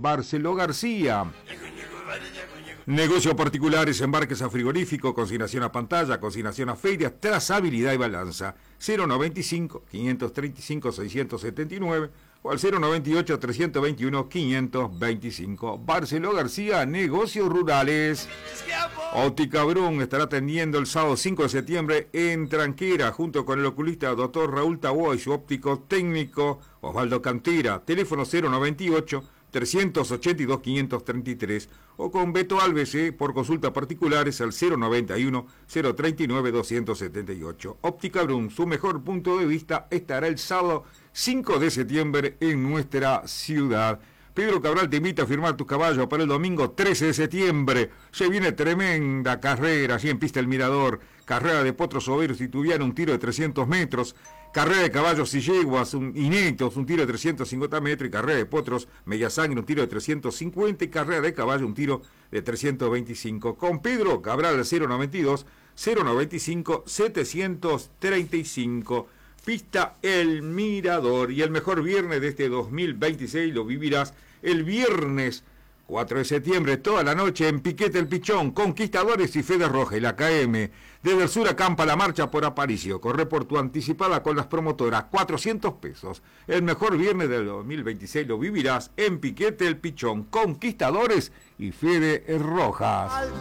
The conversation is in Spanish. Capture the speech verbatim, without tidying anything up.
Barceló García. Negocios particulares, embarques a frigorífico, consignación a pantalla, consignación a ferias, trazabilidad y balanza. cero noventa y cinco, quinientos treinta y cinco, seiscientos setenta y nueve o al cero noventa y ocho, trescientos veintiuno, quinientos veinticinco. Barceló García, negocios rurales. Óptica Brun estará atendiendo el sábado cinco de septiembre en Tranquera, junto con el oculista doctor Raúl Tabó y su óptico técnico Osvaldo Cantera. Teléfono cero noventa y ocho, trescientos ochenta y dos, quinientos treinta y tres o con Beto Alves eh, por consulta particulares al cero noventa y uno, cero treinta y nueve, doscientos setenta y ocho. Óptica Brun, su mejor punto de vista, estará el sábado cinco de septiembre en nuestra ciudad. Pedro Cabral te invita a firmar tus caballos para el domingo trece de septiembre. Se viene tremenda carrera, allí en Pista El Mirador. Carrera de potros overos y tubiano, un tiro de trescientos metros. Carrera de caballos y yeguas, un, inéditos, un tiro de trescientos cincuenta metros. Y carrera de potros, media sangre, un tiro de trescientos cincuenta. Y carrera de caballo, un tiro de trescientos veinticinco. Con Pedro Cabral al cero noventa y dos, cero noventa y cinco, setecientos treinta y cinco. Pista El Mirador. Y el mejor viernes de este dos mil veintiséis lo vivirás el viernes cuatro de septiembre, toda la noche en Piquete El Pichón, Conquistadores y Fede Roja y la K M. Desde el sur acampa la marcha por Aparicio. Corre por tu anticipada con las promotoras, cuatrocientos pesos. El mejor viernes del dos mil veintiséis lo vivirás en Piquete El Pichón, Conquistadores y Fede Rojas.